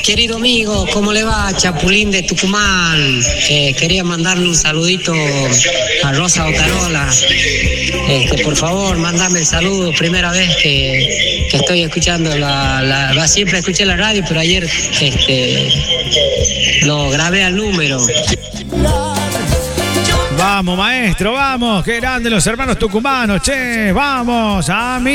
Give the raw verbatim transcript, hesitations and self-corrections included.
querido amigo, ¿cómo le va? Chapulín de Tucumán. Eh, quería mandarle un saludito a Rosa Otarola. Este, por favor, mándame el saludo. Primera vez que, que estoy escuchando la, la, la... Siempre escuché la radio, pero ayer este, lo grabé al número. Vamos, maestro, vamos. Qué grande los hermanos tucumanos, che. Vamos, a mí.